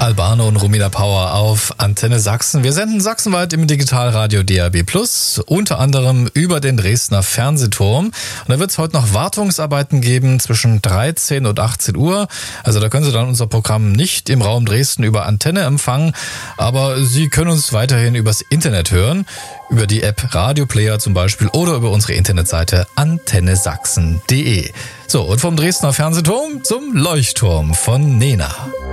Albano und Romina Power auf Antenne Sachsen. Wir senden sachsenweit im Digitalradio DAB+, unter anderem über den Dresdner Fernsehturm. Und da wird es heute noch Wartungsarbeiten geben zwischen 13 und 18 Uhr. Also da können Sie dann unser Programm nicht im Raum Dresden über Antenne empfangen, aber Sie können uns weiterhin übers Internet hören, über die App Radio Player zum Beispiel oder über unsere Internetseite antennesachsen.de. So, und vom Dresdner Fernsehturm zum Leuchtturm von Nena.